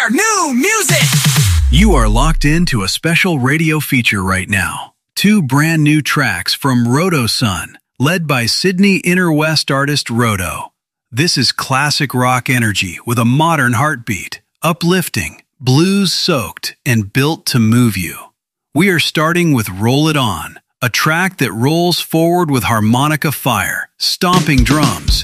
New music! You are locked into a special radio feature right now. 2 brand new tracks from Roto Sun, led by Sydney Inner West artist Roto. This is classic rock energy with a modern heartbeat, uplifting, blues-soaked, and built to move you. We are starting with Roll It On, a track that rolls forward with harmonica fire, stomping drums,